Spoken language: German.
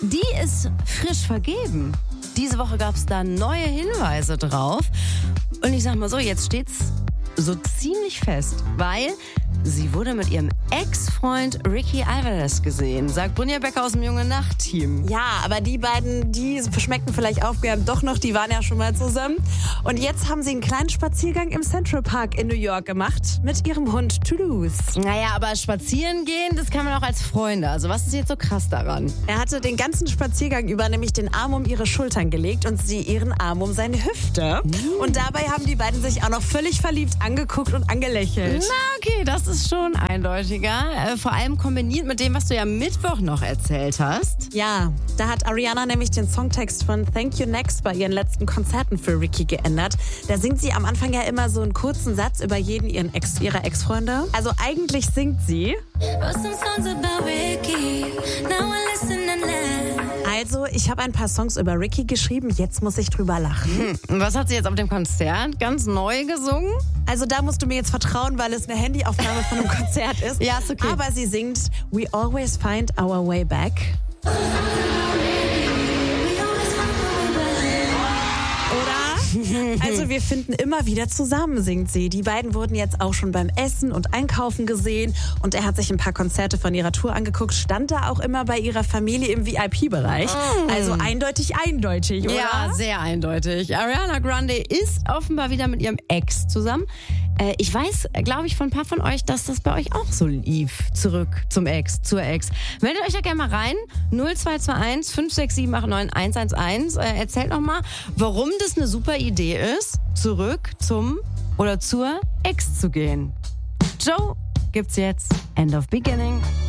die ist frisch vergeben. Diese Woche gab es da neue Hinweise drauf. Und ich sag mal so, jetzt steht's so ziemlich fest, weil sie wurde mit ihrem Ex-Freund Ricky Alvarez gesehen, sagt Brynja Becker aus dem Junge Nacht-Team. Ja, aber die beiden, die verschmeckten vielleicht aufgehört doch noch, die waren ja schon mal zusammen. Und jetzt haben sie einen kleinen Spaziergang im Central Park in New York gemacht mit ihrem Hund Toulouse. Naja, aber spazieren gehen, das kann man auch als Freunde. Also was ist jetzt so krass daran? Er hatte den ganzen Spaziergang über nämlich den Arm um ihre Schultern gelegt und sie ihren Arm um seine Hüfte. Und dabei haben die beiden sich auch noch völlig verliebt angeguckt und angelächelt. Na okay, das ist schon eindeutiger. Vor allem kombiniert mit dem, was du ja Mittwoch noch erzählt hast. Ja, da hat Ariana nämlich den Songtext von Thank You Next bei ihren letzten Konzerten für Ricky geändert. Da singt sie am Anfang ja immer so einen kurzen Satz über jeden ihrer Ex-Freunde. Also eigentlich singt sie. Also, ich habe ein paar Songs über Ricky geschrieben, jetzt muss ich drüber lachen. Und was hat sie jetzt auf dem Konzert ganz neu gesungen? Also da musst du mir jetzt vertrauen, weil es eine Handyaufnahme von einem Konzert ist. Ja, ist okay. Aber sie singt We Always Find Our Way Back. Also wir finden immer wieder zusammen, singt sie. Die beiden wurden jetzt auch schon beim Essen und Einkaufen gesehen und er hat sich ein paar Konzerte von ihrer Tour angeguckt, stand da auch immer bei ihrer Familie im VIP-Bereich. Also eindeutig, oder? Ja, sehr eindeutig. Ariana Grande ist offenbar wieder mit ihrem Ex zusammen. Ich weiß, glaube ich, von ein paar von euch, dass das bei euch auch so lief. Zurück zur Ex. Meldet euch ja gerne mal rein. 0221 567 89 111. Erzählt noch mal, warum das eine super Idee ist, zurück zum oder zur Ex zu gehen. Joe gibt's jetzt. End of Beginning.